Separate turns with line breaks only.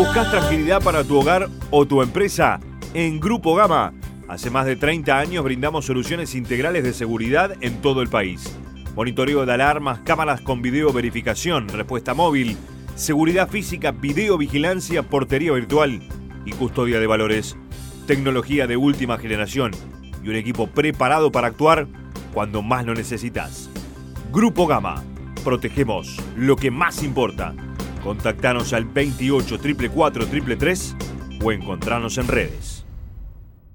¿Buscas tranquilidad para tu hogar o tu empresa? En Grupo Gama, hace más de 30 años brindamos soluciones integrales de seguridad en todo el país. Monitoreo de alarmas, cámaras con video verificación, respuesta móvil, seguridad física, videovigilancia, portería virtual y custodia de valores. Tecnología de última generación y un equipo preparado para actuar cuando más lo necesitas. Grupo Gama, protegemos lo que más importa. Contactanos al 28 444 333 o encontranos en redes.